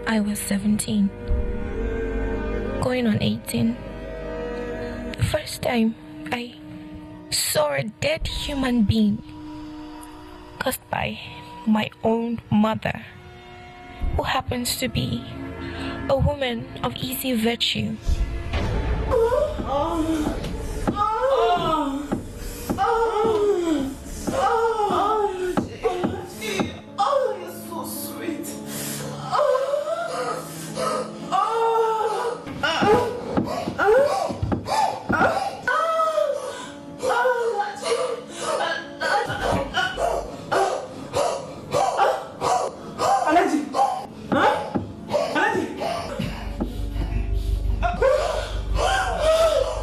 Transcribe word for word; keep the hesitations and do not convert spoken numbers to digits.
I was seventeen, going on eighteen. The first time I saw a dead human being caused by my own mother, who happens to be a woman of easy virtue. Oh.